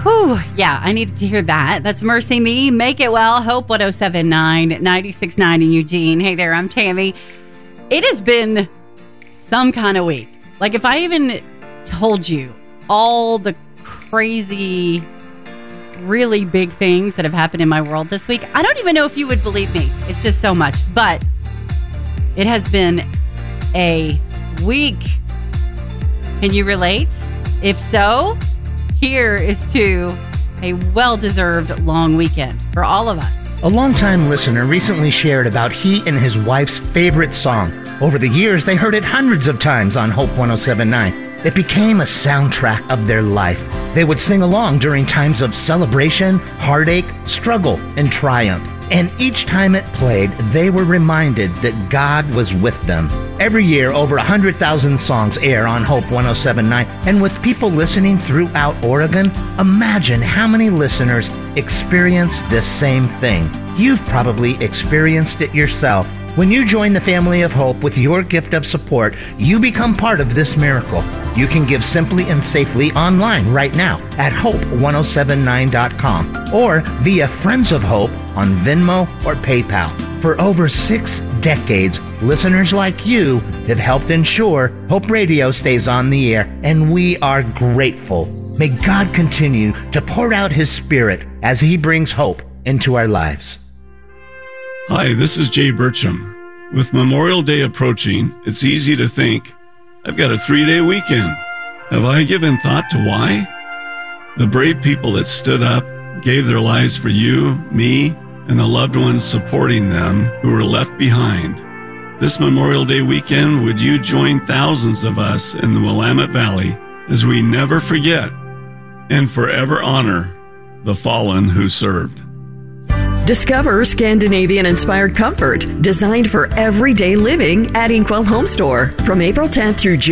Whew, yeah, I needed to hear that. That's Mercy Me, Make It Well, Hope 1079, 96.9 in Eugene. Hey there, I'm Tammy. It has been some kind of week. Like, if I even told you all the crazy, really big things that have happened in my world this week, I don't even know if you would believe me. It's just so much. But it has been a week. Can you relate? If so, here is to a well-deserved long weekend for all of us. A longtime listener recently shared about he and his wife's favorite song. Over the years, they heard it hundreds of times on Hope 1079. It became a soundtrack of their life. They would sing along during times of celebration, heartache, struggle, and triumph. And each time it played, they were reminded that God was with them. Every year, over 100,000 songs air on Hope 1079. And with people listening throughout Oregon, imagine how many listeners experience this same thing. You've probably experienced it yourself. When you join the family of Hope with your gift of support, you become part of this miracle. You can give simply and safely online right now at hope1079.com or via Friends of Hope on Venmo or PayPal. For over 6 decades, listeners like you have helped ensure Hope Radio stays on the air, and we are grateful. May God continue to pour out His Spirit as He brings hope into our lives. Hi, this is Jay Burcham. With Memorial Day approaching, it's easy to think, I've got a 3-day weekend. Have I given thought to why? The brave people that stood up, gave their lives for you, me, and the loved ones supporting them who were left behind. This Memorial Day weekend, would you join thousands of us in the Willamette Valley as we never forget and forever honor the fallen who served? Discover Scandinavian-inspired comfort designed for everyday living at Inkwell Home Store. From April 10th through June